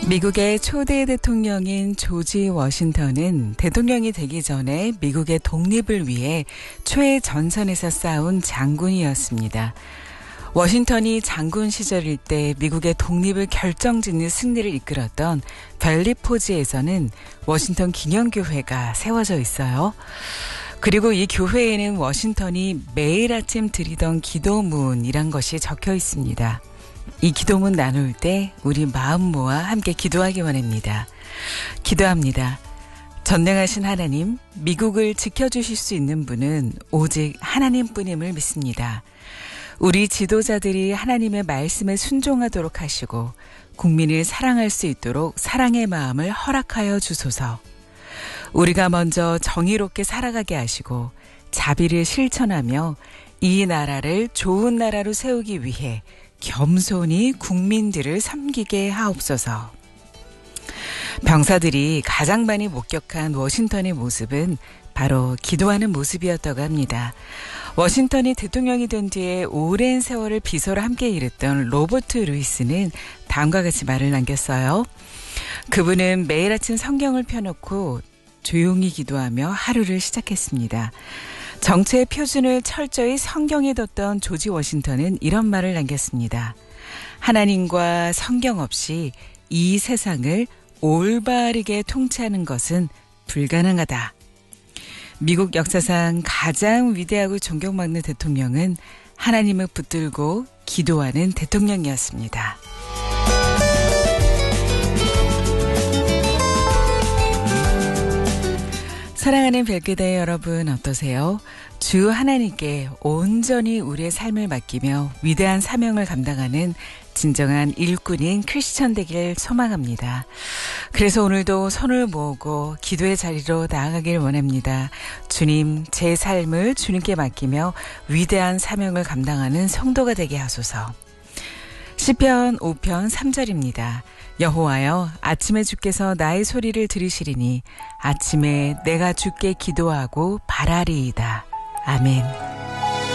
미국의 초대 대통령인 조지 워싱턴은 대통령이 되기 전에 미국의 독립을 위해 최전선에서 싸운 장군이었습니다. 워싱턴이 장군 시절일 때 미국의 독립을 결정짓는 승리를 이끌었던 벨리포즈에서는 워싱턴 기념교회가 세워져 있어요. 그리고 이 교회에는 워싱턴이 매일 아침 드리던 기도문이란 것이 적혀 있습니다. 이 기도문 나눌 때 우리 마음 모아 함께 기도하기 원합니다. 기도합니다. 전능하신 하나님, 미국을 지켜주실 수 있는 분은 오직 하나님뿐임을 믿습니다. 우리 지도자들이 하나님의 말씀에 순종하도록 하시고 국민을 사랑할 수 있도록 사랑의 마음을 허락하여 주소서. 우리가 먼저 정의롭게 살아가게 하시고 자비를 실천하며 이 나라를 좋은 나라로 세우기 위해 겸손히 국민들을 섬기게 하옵소서. 병사들이 가장 많이 목격한 워싱턴의 모습은 바로 기도하는 모습이었다고 합니다. 워싱턴이 대통령이 된 뒤에 오랜 세월을 비서로 함께 일했던 로버트 루이스는 다음과 같이 말을 남겼어요. 그분은 매일 아침 성경을 펴놓고 조용히 기도하며 하루를 시작했습니다. 정체의 표준을 철저히 성경에 뒀던 조지 워싱턴은 이런 말을 남겼습니다. 하나님과 성경 없이 이 세상을 올바르게 통치하는 것은 불가능하다. 미국 역사상 가장 위대하고 존경받는 대통령은 하나님을 붙들고 기도하는 대통령이었습니다. 사랑하는 별그대 여러분 어떠세요? 주 하나님께 온전히 우리의 삶을 맡기며 위대한 사명을 감당하는 진정한 일꾼인 크리스천 되길 소망합니다. 그래서 오늘도 손을 모으고 기도의 자리로 나아가길 원합니다. 주님, 제 삶을 주님께 맡기며 위대한 사명을 감당하는 성도가 되게 하소서. 시편 5편 3절입니다. 여호와여, 아침에 주께서 나의 소리를 들으시리니 아침에 내가 주께 기도하고 바라리이다. 아멘.